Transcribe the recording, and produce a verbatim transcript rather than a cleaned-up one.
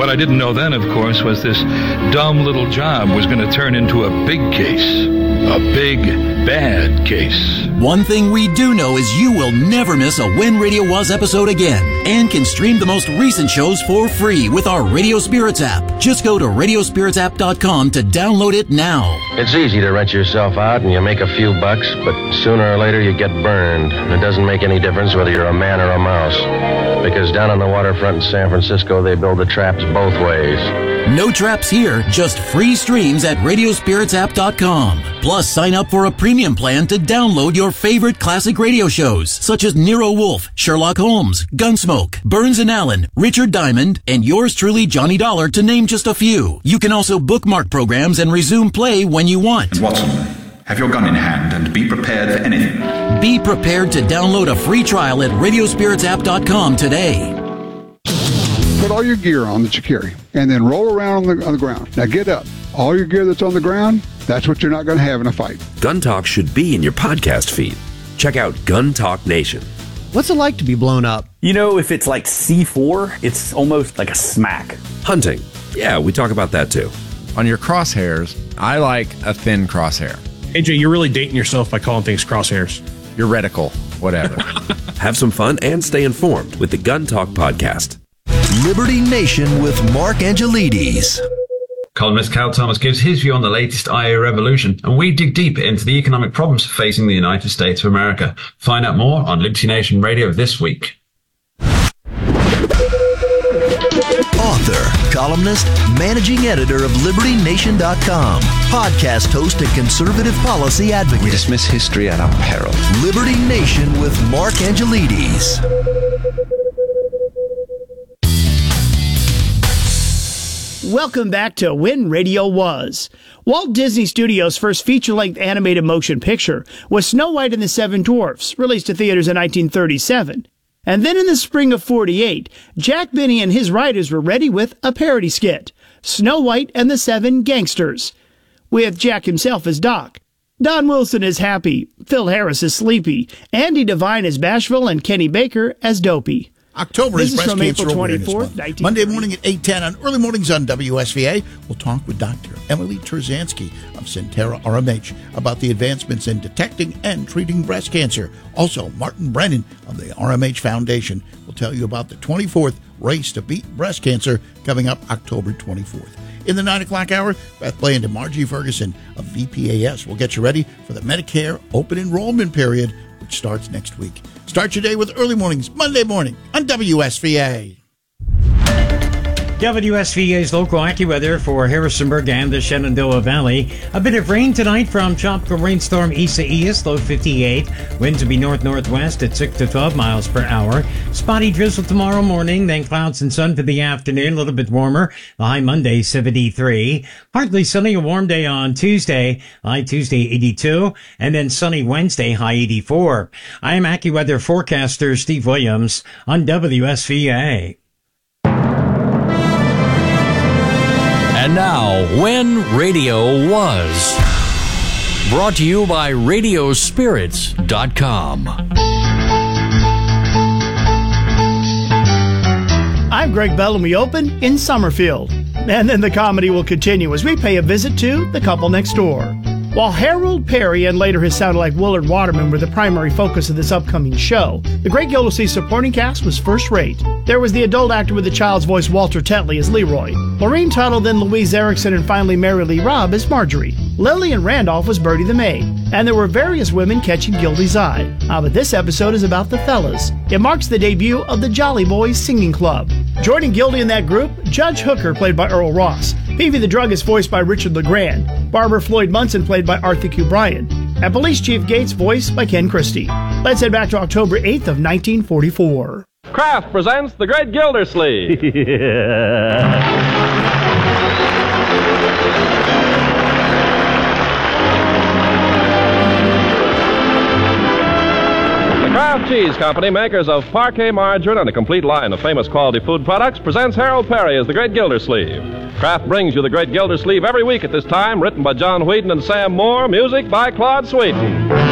I didn't know then, of course, was this dumb little job was going to turn into a big case. A big, bad case. One thing we do know is you will never miss a When Radio Was episode again, and can stream the most recent shows for free with our Radio Spirits app. Just go to radio spirits app dot com to download it now. It's easy to rent yourself out and you make a few bucks, but sooner or later you get burned. And it doesn't make any difference whether you're a man or a mouse, because down on the waterfront in San Francisco, they build the traps both ways. No traps here, just free streams at radio spirits app dot com. Plus, sign up for a premium plan to download your favorite classic radio shows, such as Nero Wolfe, Sherlock Holmes, Gunsmoke, Burns and Allen, Richard Diamond, and yours truly, Johnny Dollar, to name just a few. You can also bookmark programs and resume play when you want. And Watson, have your gun in hand and be prepared for anything. Be prepared to download a free trial at radio spirits app dot com today. Put all your gear on that you carry, and then roll around on the, on the ground. Now get up. All your gear that's on the ground, that's what you're not going to have in a fight. Gun Talk should be in your podcast feed. Check out Gun Talk Nation. What's it like to be blown up? You know, if it's like C four, it's almost like a smack. Hunting. Yeah, we talk about that too. On your crosshairs, I like a thin crosshair. A J, you're really dating yourself by calling things crosshairs. Your reticle, whatever. Have some fun and stay informed with the Gun Talk podcast. Liberty Nation with Mark Angelides. Columnist Cal Thomas gives his view on the latest I A revolution, and we dig deeper into the economic problems facing the United States of America. Find out more on Liberty Nation Radio this week. Author, columnist, managing editor of Liberty Nation dot com, podcast host and conservative policy advocate. We dismiss history at our peril. Liberty Nation with Mark Angelides. Welcome back to When Radio Was. Walt Disney Studios' first feature-length animated motion picture was Snow White and the Seven Dwarfs, released to theaters in nineteen thirty-seven. And then in the spring of forty-eight, Jack Benny and his writers were ready with a parody skit, Snow White and the Seven Gangsters, with Jack himself as Doc. Don Wilson is happy, Phil Harris is sleepy, Andy Devine as Bashful, and Kenny Baker as Dopey. October this is Breast is Cancer April Awareness twenty-fourth, Month. Monday morning at eight ten on Early Mornings on W S V A. We'll talk with Doctor Emily Terzansky of Centera R M H about the advancements in detecting and treating breast cancer. Also, Martin Brennan of the R M H Foundation will tell you about the twenty-fourth Race to Beat Breast Cancer coming up October twenty-fourth. In the nine o'clock hour, Beth Bland and Margie Ferguson of V P A S will get you ready for the Medicare open enrollment period, which starts next week. Start your day with Early Mornings, Monday morning on W S V A. W S V A's local AccuWeather for Harrisonburg and the Shenandoah Valley. A bit of rain tonight from tropical rainstorm Isaias, low fifty-eight. Winds will be north-northwest at six to twelve miles per hour. Spotty drizzle tomorrow morning, then clouds and sun for the afternoon, a little bit warmer. The high Monday, seventy-three. Partly sunny, a warm day on Tuesday, high Tuesday, eighty-two. And then sunny Wednesday, high eighty-four. I am AccuWeather forecaster Steve Williams on W S V A. And now, When Radio Was. Brought to you by radio spirits dot com. I'm Greg Bell, and we open in Summerfield. And then the comedy will continue as we pay a visit to The Couple Next Door. While Harold Perry and later his sounded like Willard Waterman were the primary focus of this upcoming show, the Great Gildersleeve supporting cast was first rate. There was the adult actor with the child's voice Walter Tetley as Leroy, Maureen Tuttle, then Louise Erickson, and finally Mary Lee Robb as Marjorie. Lillian Randolph was Bertie the maid, and there were various women catching Gildy's eye. Ah, but this episode is about the fellas. It marks the debut of the Jolly Boys Singing Club. Joining Gildy in that group, Judge Hooker, played by Earl Ross, Peavy the Druggist, voiced by Richard LeGrand, Barber Floyd Munson, played by Arthur Q. Bryan, and Police Chief Gates, voiced by Ken Christie. Let's head back to October eighth of nineteen forty-four. Kraft presents The Great Gildersleeve. The Kraft Cheese Company, makers of Parquet margarine and a complete line of famous quality food products, presents Harold Perry as The Great Gildersleeve. Kraft brings you The Great Gildersleeve every week at this time, written by John Whedon and Sam Moore, music by Claude Sweeten.